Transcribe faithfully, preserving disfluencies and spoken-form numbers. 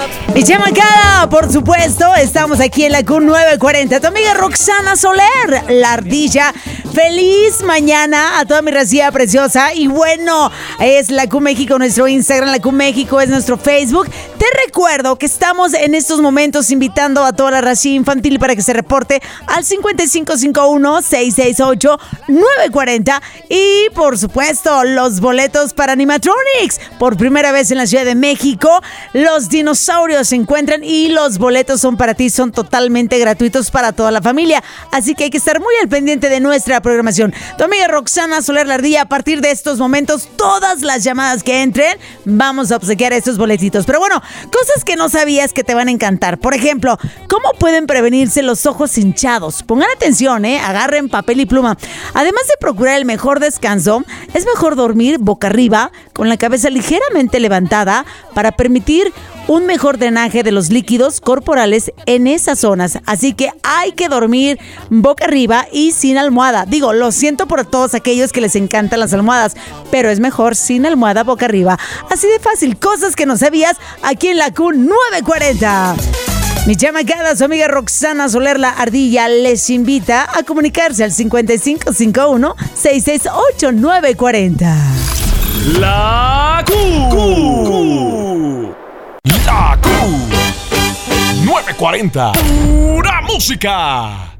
Mi chamacada, por supuesto, estamos aquí en la Q nueve cuarenta. Tu amiga Roxana Soler, la ardilla. Feliz mañana a toda mi racía preciosa. Y bueno, es la Q México, nuestro Instagram, la Q México es nuestro Facebook. Te recuerdo que estamos en estos momentos invitando a toda la racía infantil para que se reporte al cincuenta y cinco cincuenta y uno, seiscientos sesenta y ocho, novecientos cuarenta. Y por supuesto, los boletos para Animatronics. Por primera vez en la Ciudad de México, los dinosaurios se encuentran y los boletos son para ti, son totalmente gratuitos para toda la familia. Así que hay que estar muy al pendiente de nuestra programación. Tu amiga Roxana Soler la Ardilla, a partir de estos momentos, todas las llamadas que entren, vamos a obsequiar estos boletitos. Pero bueno, cosas que no sabías que te van a encantar. Por ejemplo, ¿cómo pueden prevenirse los ojos hinchados? Pongan atención, ¿eh? Agarren papel y pluma. Además de procurar el mejor descanso, es mejor dormir boca arriba, con la cabeza ligeramente levantada, para permitir un mejor drenaje de los líquidos corporales en esas zonas. Así que hay que dormir boca arriba y sin almohada. Digo, lo siento por todos aquellos que les encantan las almohadas, pero es mejor sin almohada boca arriba. Así de fácil, cosas que no sabías aquí en la Q nueve cuarenta. Mi chamacada, su amiga Roxana Soler la Ardilla les invita a comunicarse al cincuenta y cinco cincuenta y uno, seiscientos sesenta y ocho, novecientos cuarenta. La Q. Q. La Q nueve cuarenta. Pura música.